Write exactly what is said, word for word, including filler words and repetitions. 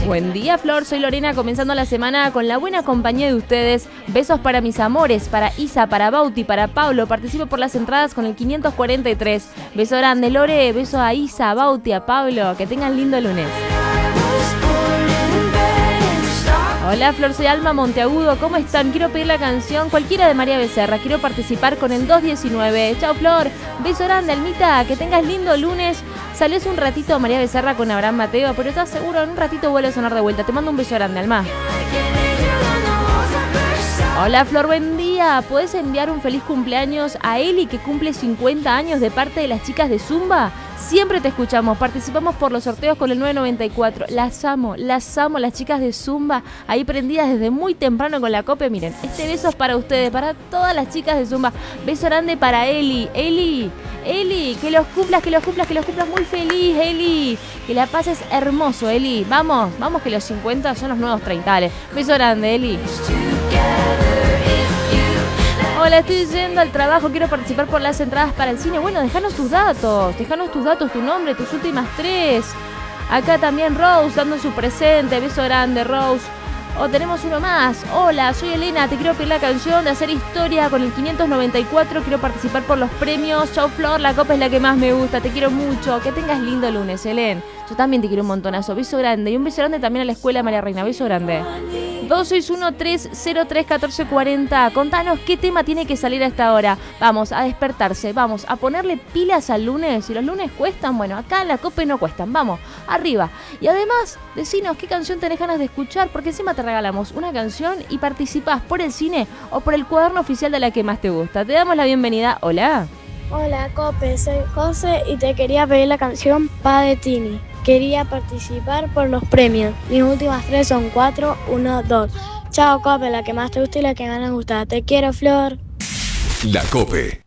Buen día, Flor, soy Lorena, comenzando la semana con la buena compañía de ustedes. Besos para mis amores, para Isa, para Bauti, para Pablo. Participo por las entradas con el quinientos cuarenta y tres. Beso grande, Lore, beso a Isa, a Bauti, a Pablo. Que tengan lindo lunes. Hola, Flor, soy Alma Monteagudo, ¿cómo están? Quiero pedir la canción cualquiera de María Becerra, quiero participar con el dos diecinueve. Chao, Flor, beso grande, Almita, que tengas lindo lunes. Salió hace un ratito María Becerra con Abraham Mateo, pero estás seguro, en un ratito vuelve a sonar de vuelta. Te mando un beso grande, Alma. Hola, Flor, buen día. ¿Puedes enviar un feliz cumpleaños a Eli, que cumple cincuenta años, de parte de las chicas de Zumba? Siempre te escuchamos, participamos por los sorteos con el nueve noventa y cuatro. Las amo, las amo, las chicas de Zumba, ahí prendidas desde muy temprano con la cope. Miren, este beso es para ustedes, para todas las chicas de Zumba. Beso grande para Eli, Eli, Eli, que los cumplas, que los cumplas, que los cumplas muy feliz, Eli. Que la pases hermoso, Eli. Vamos, vamos, que los cincuenta son los nuevos treinta. Beso grande, Eli. Hola, estoy yendo al trabajo, quiero participar por las entradas para el cine. Bueno, déjanos tus datos, déjanos tus datos, tu nombre, tus últimas tres. Acá también Rose dando su presente, beso grande, Rose. O tenemos uno más. Hola, soy Elena, te quiero pedir la canción de Hacer Historia con el quinientos noventa y cuatro. Quiero participar por los premios. Chau, Flor, la copa es la que más me gusta, te quiero mucho. Que tengas lindo lunes, Helen. Yo también te quiero un montonazo. Beso grande. Y un beso grande también a la escuela María Reina. Beso grande. dos seis uno, tres cero tres, uno cuatro cuatro cero. Contanos qué tema tiene que salir a esta hora. Vamos a despertarse, vamos a ponerle pilas al lunes. Si los lunes cuestan, bueno, acá en la Cope no cuestan. Vamos, arriba. Y además, decinos qué canción tenés ganas de escuchar, porque encima te regalamos una canción y participás por el cine o por el cuaderno oficial de la que más te gusta. Te damos la bienvenida. Hola. Hola, Cope, soy José y te quería pedir la canción Pa de Tini. Quería participar por los premios. Mis últimas tres son cuatro, uno, dos. Chao, Cope, la que más te gusta y la que más me gusta. Te quiero, Flor. La Cope.